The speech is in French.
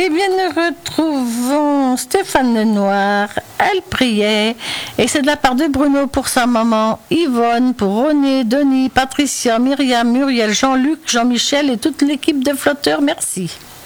Eh bien, nous retrouvons Stéphane Lenoir. Elle priait. Et c'est de la part de Bruno pour sa maman, Yvonne, pour René, Denis, Patricia, Myriam, Muriel, Jean-Luc, Jean-Michel et toute l'équipe de Flotteurs. Merci.